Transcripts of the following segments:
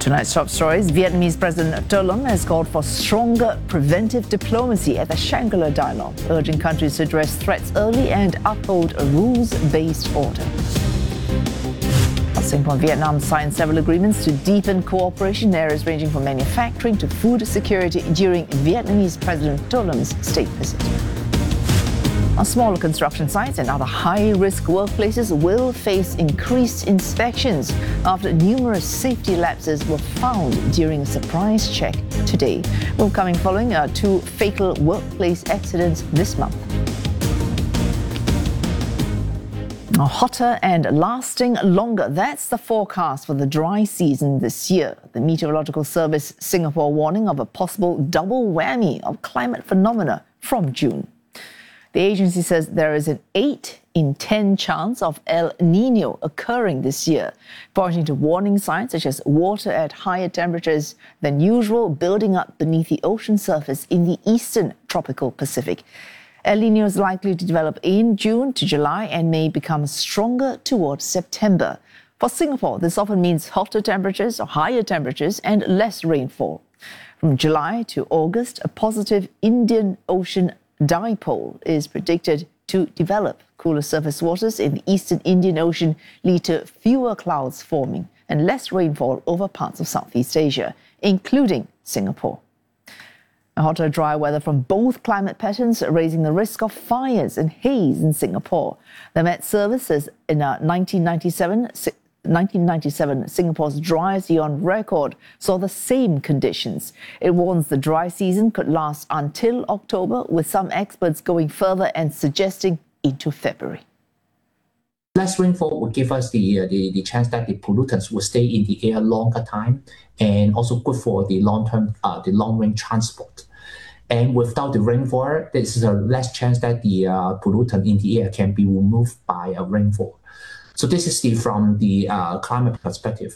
Tonight's top stories. Vietnamese President To Lâm has called for stronger preventive diplomacy at the Shangri-La Dialogue, urging countries to address threats early and uphold a rules-based order. Singapore and Vietnam signed several agreements to deepen cooperation in areas ranging from manufacturing to food security during Vietnamese President To Lâm state visit. Smaller construction sites and other high-risk workplaces will face increased inspections after numerous safety lapses were found during a surprise check today, coming following two fatal workplace accidents this month. Hotter and lasting longer. That's the forecast for the dry season this year. The Meteorological Service Singapore warning of a possible double whammy of climate phenomena from June. The agency says there is an 8 in 10 chance of El Niño occurring this year, pointing to warning signs such as water at higher temperatures than usual building up beneath the ocean surface in the eastern tropical Pacific. El Niño is likely to develop in June to July and may become stronger towards September. For Singapore, this often means hotter temperatures or higher temperatures and less rainfall. From July to August, a positive Indian Ocean dipole is predicted to develop. Cooler surface waters in the eastern Indian Ocean lead to fewer clouds forming and less rainfall over parts of Southeast Asia, including Singapore. Hotter, dry weather from both climate patterns raising the risk of fires and haze in Singapore. The Met Service says in 1997, Singapore's driest year on record saw the same conditions. It warns the dry season could last until October, with some experts going further and suggesting into February. Less rainfall will give us the chance that the pollutants will stay in the air longer time, and also good for the long-term, the long-range transport. And without the rainfall, there's a less chance that the pollutant in the air can be removed by a rainfall. So this is from the climate perspective.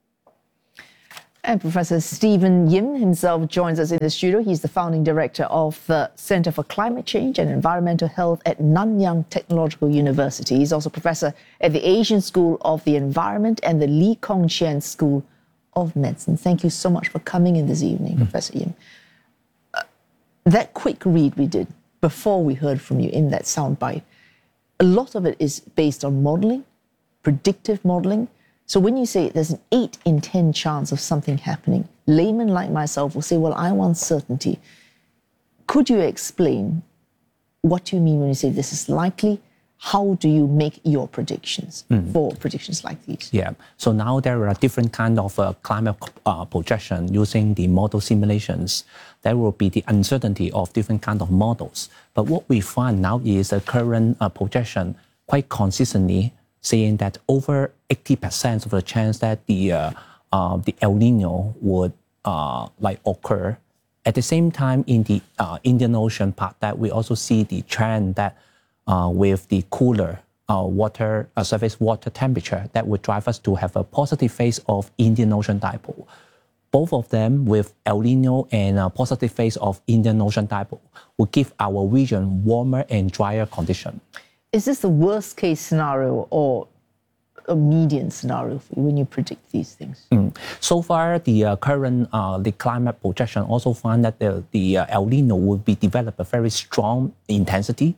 And Professor Stephen Yim himself joins us in the studio. He's the founding director of the Centre for Climate Change and Environmental Health at Nanyang Technological University. He's also professor at the Asian School of the Environment and the Lee Kong Chian School of Medicine. Thank you so much for coming in this evening, Professor Yim. That quick read we did before we heard from you in that soundbite, a lot of it is based on modelling, predictive modelling. So when you say there's an 8 in 10 chance of something happening, laymen like myself will say, well, I want certainty. Could you explain what you mean when you say this is likely? How do you make your predictions for predictions like these? Yeah, so now there are different kind of climate projection using the model simulations. There will be the uncertainty of different kind of models. But what we find now is a current projection quite consistently saying that over 80% of the chance that the El Niño would occur. At the same time, in the Indian Ocean part, that we also see the trend that with the cooler surface water temperature that would drive us to have a positive phase of Indian Ocean dipole. Both of them with El Niño and a positive phase of Indian Ocean dipole will give our region warmer and drier condition. Is this the worst case scenario or a median scenario for you when you predict these things? So far, the current the climate projection also find that the El Niño will be develop a very strong intensity.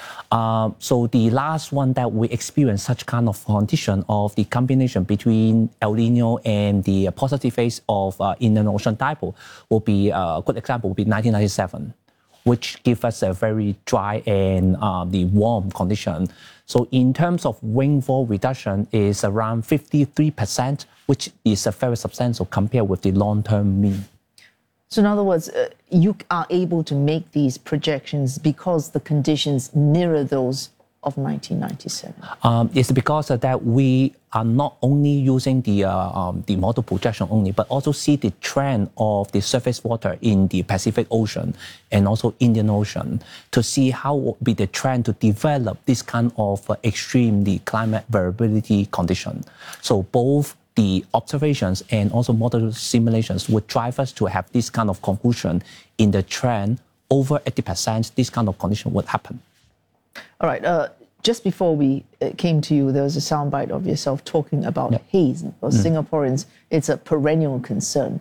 So the last one that we experienced such kind of condition of the combination between El Niño and the positive phase of Indian Ocean dipole will be a good example will be 1997, which give us a very dry and the warm condition. So in terms of rainfall reduction is around 53%, which is a very substantial compared with the long-term mean. So in other words, you are able to make these projections because the conditions mirror those of 1997? It's because of that we are not only using the model projection only, but also see the trend of the surface water in the Pacific Ocean and also Indian Ocean to see how will be the trend to develop this kind of extreme climate variability condition. So both the observations and also model simulations would drive us to have this kind of conclusion in the trend over 80%, this kind of condition would happen. All right. just before we came to you, there was a soundbite of yourself talking about haze. For Singaporeans, it's a perennial concern.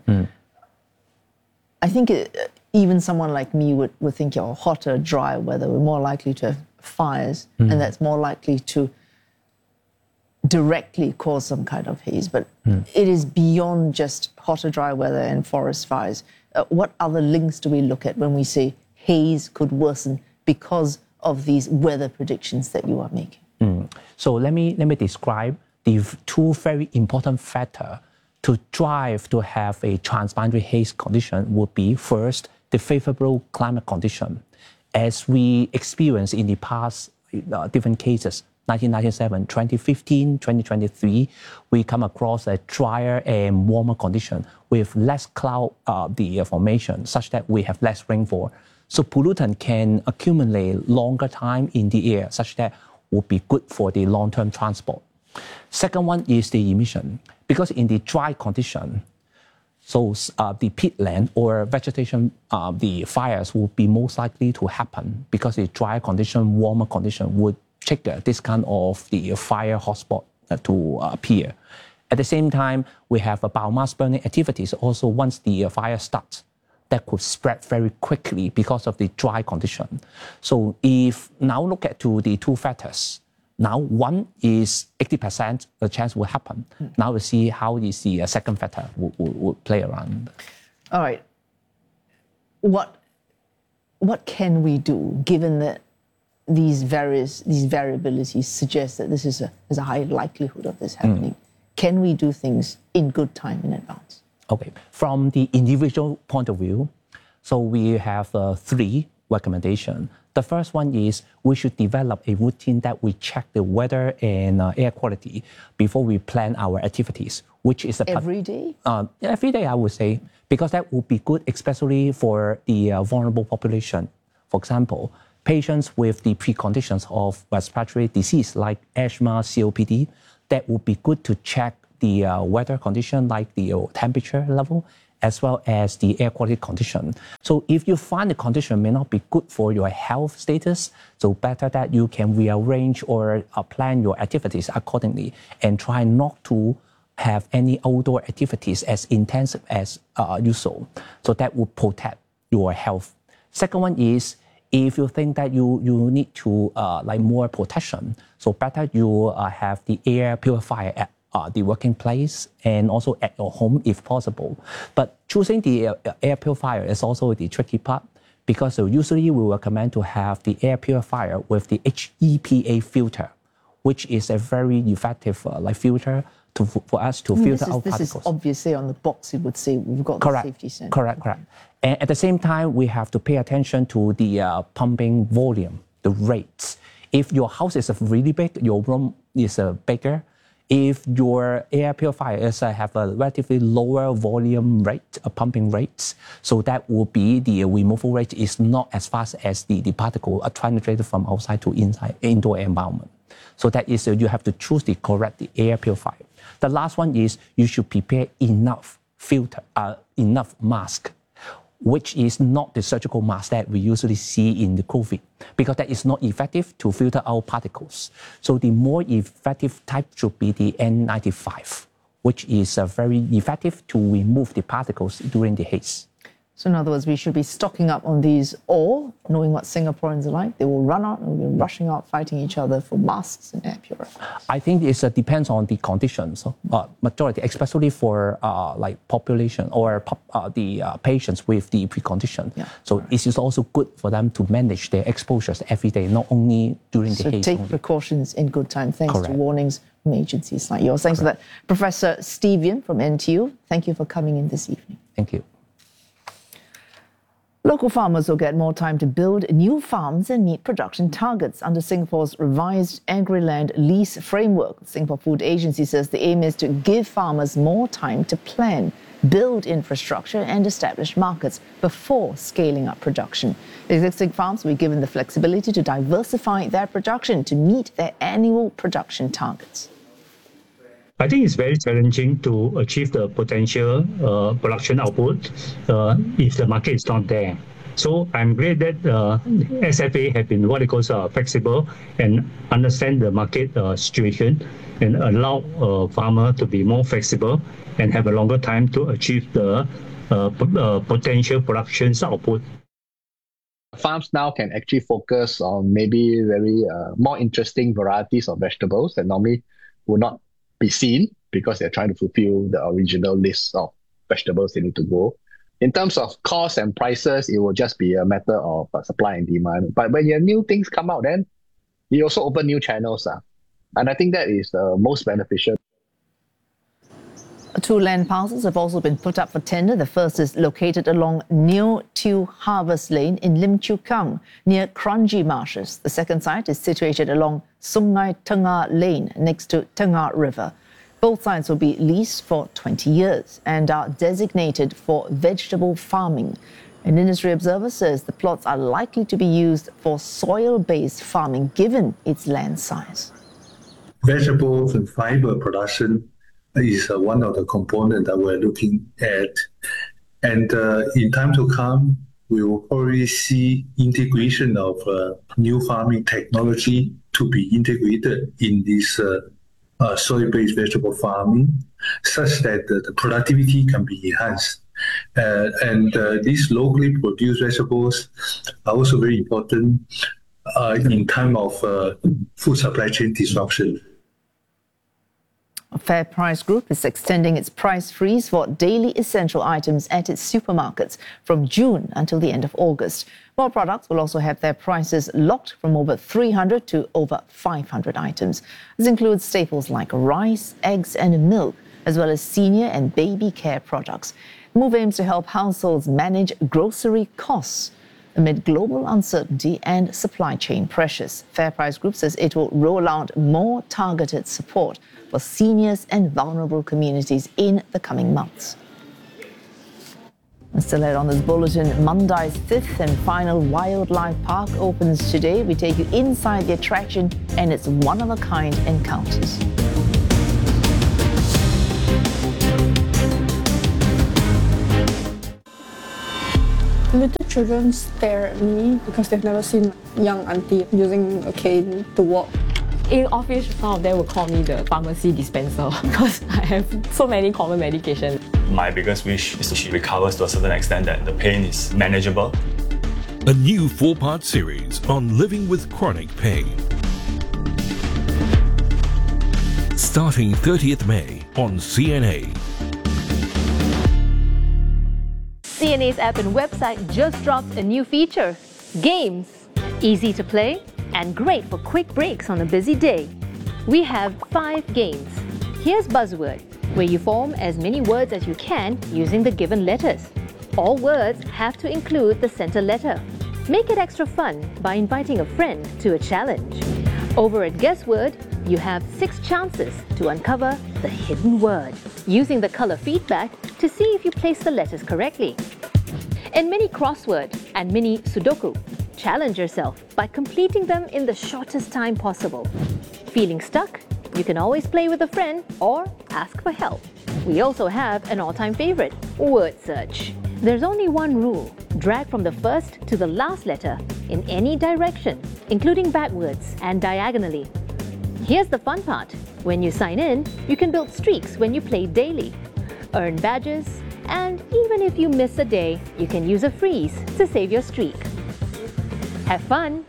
I think even someone like me would think, hotter, drier weather, we're more likely to have fires, and that's more likely to directly cause some kind of haze. But it is beyond just hotter, dry weather and forest fires. What other links do we look at when we say haze could worsen because of these weather predictions that you are making? So let me describe the two very important factors to drive to have a transboundary haze condition would be first, the favorable climate condition. As we experienced in the past different cases, 1997, 2015, 2023, we come across a drier and warmer condition with less cloud formation such that we have less rainfall. So pollutant can accumulate longer time in the air such that would be good for the long-term transport. Second one is the emission. Because in the dry condition, so the peatland or vegetation, the fires will be most likely to happen because the dry condition, warmer condition would trigger this kind of the fire hotspot to appear. At the same time, we have biomass burning activities also once the fire starts that could spread very quickly because of the dry condition. So if now look at the two factors, now one is 80% the chance will happen. Now we see how is the second factor would play around. All right. What can we do given that these variabilities suggest that there's a high likelihood of this happening? Can we do things in good time in advance? Okay. From the individual point of view, so we have three recommendations. The first one is we should develop a routine that we check the weather and air quality before we plan our activities, which is every day? Every day, I would say, because that would be good, especially for the vulnerable population. For example, patients with the preconditions of respiratory disease like asthma, COPD, that would be good to check the weather condition like the temperature level as well as the air quality condition. So if you find the condition may not be good for your health status, so better that you can rearrange or plan your activities accordingly and try not to have any outdoor activities as intensive as usual. So that would protect your health. Second one is, if you think that you need to like more protection, so better you have the air purifier at the working place and also at your home if possible. But choosing the air purifier is also the tricky part because usually we recommend to have the air purifier with the HEPA filter, which is a very effective filter for us to filter out particles. This is obviously on the box, it would say we've got the safety center. Correct. And at the same time, we have to pay attention to the pumping volume, the rates. If your house is really big, your room is bigger. If your air purifier have a relatively lower volume rate, pumping rates, so that will be the removal rate is not as fast as the particle are translated from outside to inside indoor environment. So that is you have to choose the correct air purifier. The last one is you should prepare enough mask, which is not the surgical mask that we usually see in the COVID, because that is not effective to filter out particles. So the more effective type should be the N95, which is very effective to remove the particles during the haze. So in other words, we should be stocking up on these, or knowing what Singaporeans are like, they will run out and we'll be rushing out fighting each other for masks and air purifiers. I think it depends on the conditions. Majority, especially for like population or the patients with the precondition. Yeah. So it is also good for them to manage their exposures every day, not only during the haze. So take precautions in good time, thanks to warnings from agencies like yours. Thanks for that. Professor Steve Yim from NTU, thank you for coming in this evening. Thank you. Local farmers will get more time to build new farms and meet production targets under Singapore's revised Agriland lease framework. The Singapore Food Agency says the aim is to give farmers more time to plan, build infrastructure and establish markets before scaling up production. Existing farms will be given the flexibility to diversify their production to meet their annual production targets. I think it's very challenging to achieve the potential production output if the market is not there. So I'm glad that SFA have been what it calls flexible and understand the market situation and allow farmer to be more flexible and have a longer time to achieve the potential production output. Farms now can actually focus on maybe very more interesting varieties of vegetables that normally would not be seen because they're trying to fulfill the original list of vegetables they need to grow. In terms of costs and prices, it will just be a matter of supply and demand. But when your new things come out, then you also open new channels. And I think that is most beneficial. 2 land parcels have also been put up for tender. The first is located along Neo Tiew Harvest Lane in Lim Chu Kang, near Kranji Marshes. The second site is situated along Sungai Tengah Lane, next to Tengah River. Both sites will be leased for 20 years and are designated for vegetable farming. An industry observer says the plots are likely to be used for soil-based farming given its land size. Vegetables and fiber production is one of the components that we're looking at. And in time to come, we will probably see integration of new farming technology to be integrated in this soil-based vegetable farming, such that the productivity can be enhanced. And these locally produced vegetables are also very important in time of food supply chain disruption. Fair Price Group is extending its price freeze for daily essential items at its supermarkets from June until the end of August. More products will also have their prices locked from over 300 to over 500 items. This includes staples like rice, eggs and milk, as well as senior and baby care products. The move aims to help households manage grocery costs amid global uncertainty and supply chain pressures. Fair Price Group says it will roll out more targeted support for seniors and vulnerable communities in the coming months. And still ahead on this bulletin, Mandai's 5th and final wildlife park opens today. We take you inside the attraction and its one-of-a-kind encounters. Little children stare at me because they've never seen a young auntie using a cane to walk. In office, some of them will call me the pharmacy dispenser because I have so many common medications. My biggest wish is she recovers to a certain extent that the pain is manageable. A new 4-part series on living with chronic pain. Starting 30th May on CNA. CNA's app and website just dropped a new feature, Games. Easy to play and great for quick breaks on a busy day. We have 5 games. Here's Buzzword, where you form as many words as you can using the given letters. All words have to include the center letter. Make it extra fun by inviting a friend to a challenge. Over at Guessword, you have 6 chances to uncover the hidden word, using the color feedback to see if you place the letters correctly. In Mini Crossword and Mini Sudoku, challenge yourself by completing them in the shortest time possible. Feeling stuck? You can always play with a friend or ask for help. We also have an all-time favorite, Word Search. There's only one rule: drag from the first to the last letter in any direction, including backwards and diagonally. Here's the fun part. When you sign in, you can build streaks when you play daily, earn badges, and even if you miss a day, you can use a freeze to save your streak. Have fun!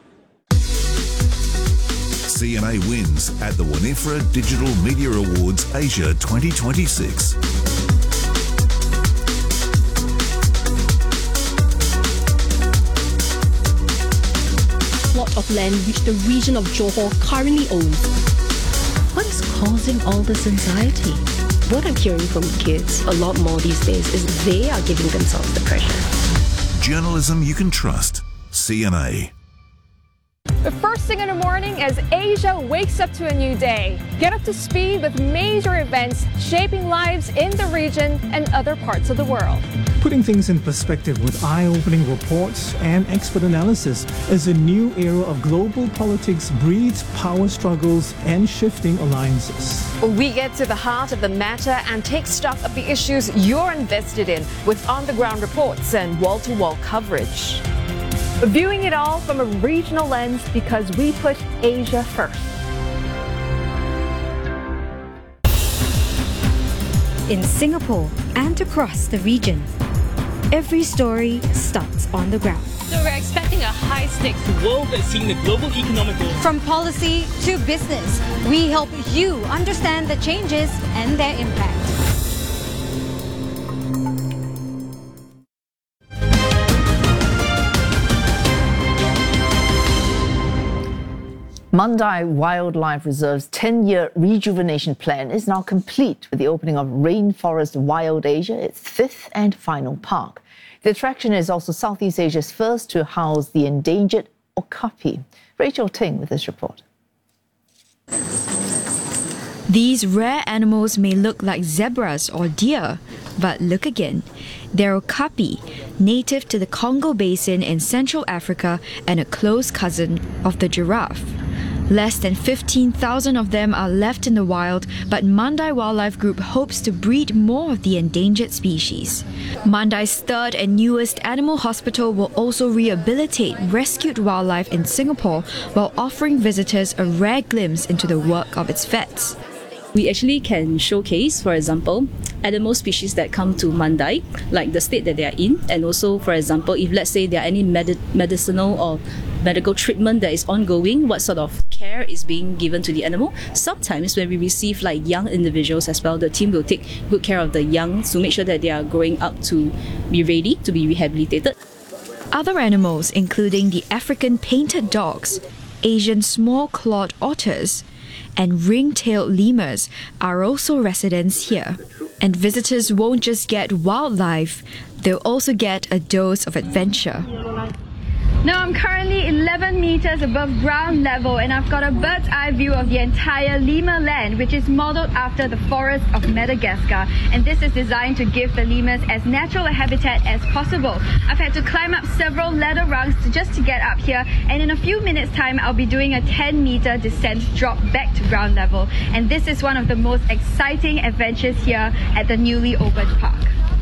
CNA wins at the Winifred Digital Media Awards Asia 2026. Plot of land which the region of Johor currently owns. What is causing all this anxiety? What I'm hearing from kids a lot more these days is they are giving themselves the pressure. Journalism you can trust. CNA. But first thing in the morning as Asia wakes up to a new day. Get up to speed with major events shaping lives in the region and other parts of the world. Putting things in perspective with eye-opening reports and expert analysis as a new era of global politics breeds power struggles and shifting alliances. We get to the heart of the matter and take stock of the issues you're invested in with on-the-ground reports and wall-to-wall coverage. Viewing it all from a regional lens because we put Asia first. In Singapore and across the region, every story starts on the ground. So we're expecting a high-stakes world that's seeing the global economic growth. From policy to business, we help you understand the changes and their impact. Mandai Wildlife Reserve's 10-year rejuvenation plan is now complete with the opening of Rainforest Wild Asia, its fifth and final park. The attraction is also Southeast Asia's first to house the endangered okapi. Rachel Ting with this report. These rare animals may look like zebras or deer, but look again. They're okapi, native to the Congo Basin in Central Africa and a close cousin of the giraffe. Less than 15,000 of them are left in the wild, but Mandai Wildlife Group hopes to breed more of the endangered species. Mandai's third and newest animal hospital will also rehabilitate rescued wildlife in Singapore while offering visitors a rare glimpse into the work of its vets. We actually can showcase, for example, animal species that come to Mandai, like the state that they are in, and also, for example, if let's say there are any medicinal or medical treatment that is ongoing, what sort of care is being given to the animal. Sometimes when we receive like young individuals as well, the team will take good care of the young to make sure that they are growing up to be ready to be rehabilitated. Other animals, including the African painted dogs, Asian small-clawed otters, and ring-tailed lemurs, are also residents here. And visitors won't just get wildlife, they'll also get a dose of adventure. Now I'm currently 11 meters above ground level and I've got a bird's eye view of the entire lemur land, which is modeled after the forest of Madagascar. And this is designed to give the lemurs as natural a habitat as possible. I've had to climb up several ladder rungs just to get up here, and in a few minutes time I'll be doing a 10-meter descent drop back to ground level. And this is one of the most exciting adventures here at the newly opened park.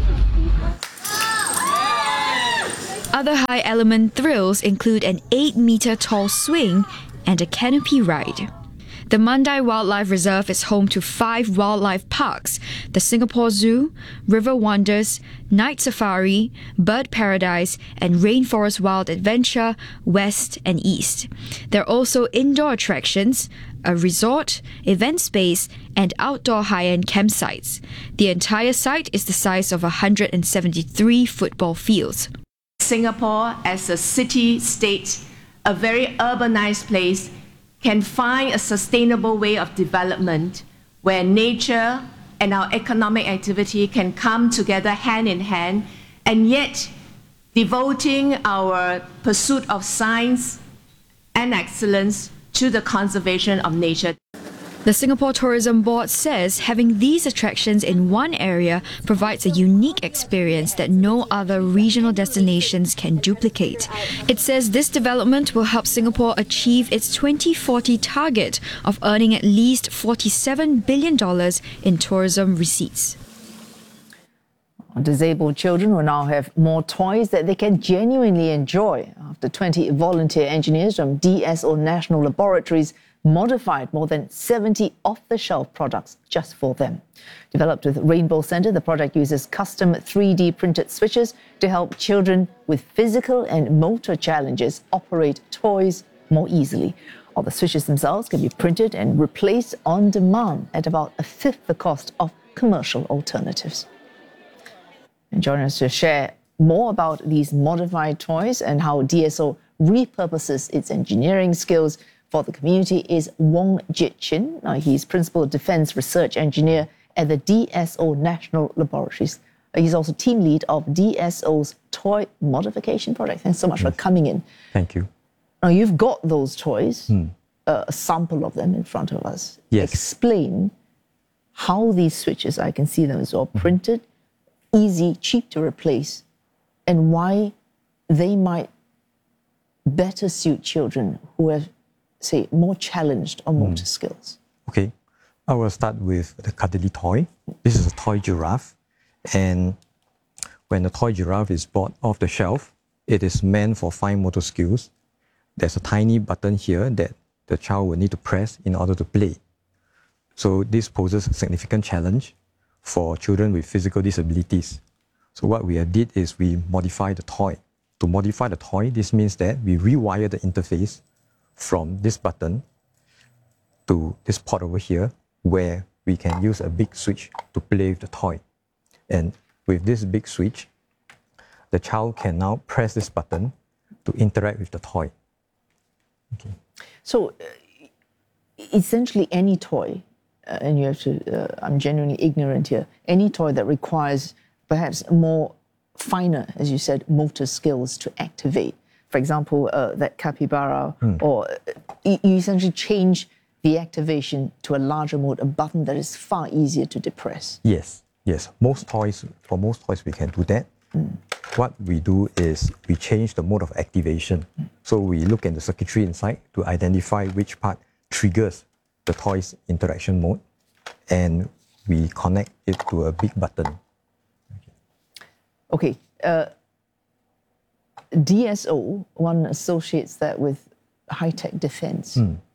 Other high-element thrills include an 8-meter tall swing and a canopy ride. The Mandai Wildlife Reserve is home to 5 wildlife parks: the Singapore Zoo, River Wonders, Night Safari, Bird Paradise, and Rainforest Wild Adventure, West and East. There are also indoor attractions, a resort, event space, and outdoor high-end campsites. The entire site is the size of 173 football fields. Singapore as a city-state, a very urbanized place, can find a sustainable way of development where nature and our economic activity can come together hand in hand, and yet devoting our pursuit of science and excellence to the conservation of nature. The Singapore Tourism Board says having these attractions in one area provides a unique experience that no other regional destinations can duplicate. It says this development will help Singapore achieve its 2040 target of earning at least $47 billion in tourism receipts. Disabled children will now have more toys that they can genuinely enjoy after 20 volunteer engineers from DSO National Laboratories modified more than 70 off-the-shelf products just for them. Developed with Rainbow Centre, the project uses custom 3D printed switches to help children with physical and motor challenges operate toys more easily. All the switches themselves can be printed and replaced on demand at about a fifth the cost of commercial alternatives. And joining us to share more about these modified toys and how DSO repurposes its engineering skills for the community is Wong Jit Chin. He's Principal Defence Research Engineer at the DSO National Laboratories. He's also team lead of DSO's Toy Modification Project. Thanks so much for coming in. Thank you. Now, you've got those toys, a sample of them in front of us. Yes. Explain how these switches, I can see them as well, printed, easy, cheap to replace, and why they might better suit children who have, say, more challenged on motor skills. Okay, I will start with the cuddly toy. This is a toy giraffe, and when the toy giraffe is bought off the shelf, it is meant for fine motor skills. There's a tiny button here that the child will need to press in order to play. So this poses a significant challenge for children with physical disabilities. So what we did is we modified the toy. To modify the toy, this means that we rewire the interface from this button to this port over here, where we can use a big switch to play with the toy. And with this big switch, the child can now press this button to interact with the toy. Okay. So essentially any toy, and you have to, I'm genuinely ignorant here, any toy that requires perhaps more finer, as you said, motor skills to activate. For example, that capybara, or you essentially change the activation to a larger mode, a button that is far easier to depress. Yes, yes. For most toys, we can do that. What we do is we change the mode of activation. So we look at the circuitry inside to identify which part triggers the toy's interaction mode, and we connect it to a big button. Okay. DSO, one associates that with high-tech defense.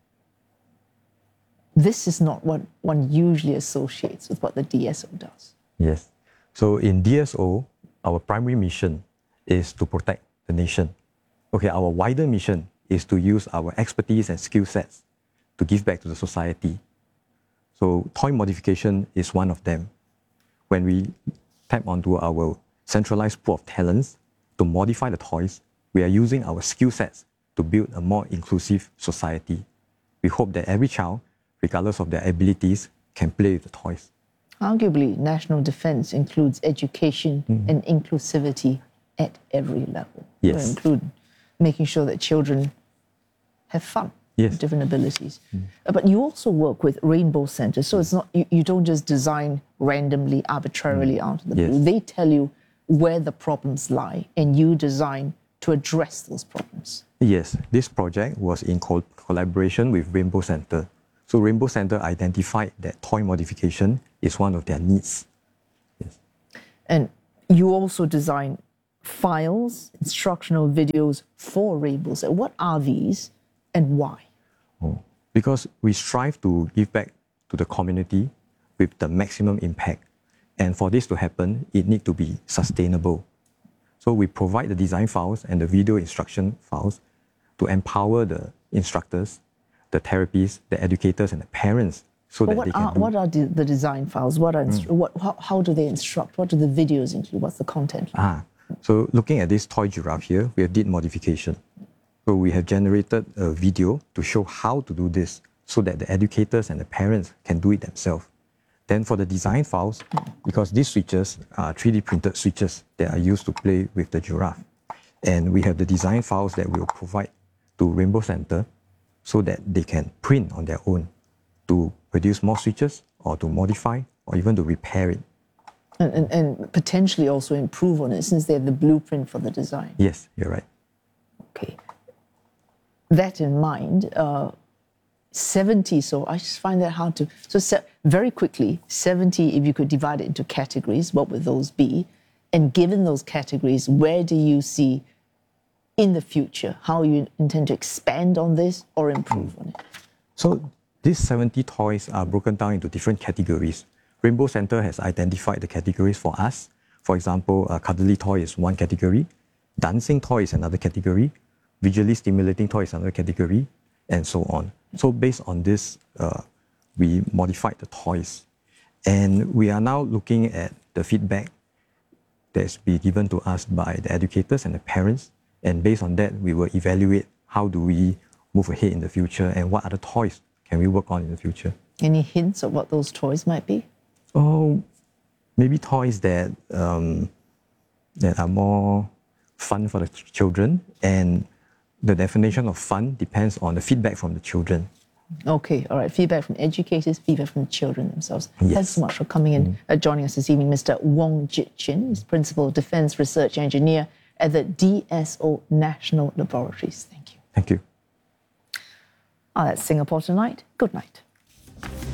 This is not what one usually associates with what the DSO does. Yes. So in DSO, our primary mission is to protect the nation. Okay, our wider mission is to use our expertise and skill sets to give back to the society. So toy modification is one of them. When we tap onto our centralized pool of talents to modify the toys, we are using our skill sets to build a more inclusive society. We hope that every child, regardless of their abilities, can play with the toys. Arguably, national defense includes education and inclusivity at every level. Yes. Include making sure that children have fun, with different abilities. But you also work with Rainbow Centre, so it's not you don't just design randomly, arbitrarily out of the blue. They tell you where the problems lie, and you design to address those problems. Yes, this project was in collaboration with Rainbow Centre. So Rainbow Centre identified that toy modification is one of their needs. Yes. And you also design files, instructional videos for Rainbow Centre. What are these and why? Because we strive to give back to the community with the maximum impact. And for this to happen, it needs to be sustainable. So we provide the design files and the video instruction files to empower the instructors, the therapists, the educators, and the parents, so that they can What are the design files? What are how do they instruct? What do the videos include? What's the content like? So looking at this toy giraffe here, we have did modification. So we have generated a video to show how to do this, so that the educators and the parents can do it themselves. Then for the design files, because these switches are 3D printed switches that are used to play with the giraffe. And we have the design files that we'll provide to Rainbow Centre so that they can print on their own to produce more switches or to modify or even to repair it. And potentially also improve on it, since they have the blueprint for the design. Yes, you're right. Okay. That in mind, 70, so I just find that hard to... So very quickly, 70, if you could divide it into categories, what would those be? And given those categories, where do you see in the future, how you intend to expand on this or improve on it? So these 70 toys are broken down into different categories. Rainbow Centre has identified the categories for us. For example, a cuddly toy is one category, dancing toy is another category, visually stimulating toy is another category, and so on. So based on this, we modified the toys. And we are now looking at the feedback that's been given to us by the educators and the parents. And based on that, we will evaluate how do we move ahead in the future and what other toys can we work on in the future. Any hints of what those toys might be? Oh, maybe toys that that are more fun for the children and the definition of fun depends on the feedback from the children. Okay, all right. Feedback from educators, feedback from the children themselves. Yes. Thanks so much for coming in, joining us this evening, Mr. Wong Jit Chin, is Principal Defence Research Engineer at the DSO National Laboratories. Thank you. Thank you. That's Singapore Tonight. Good night.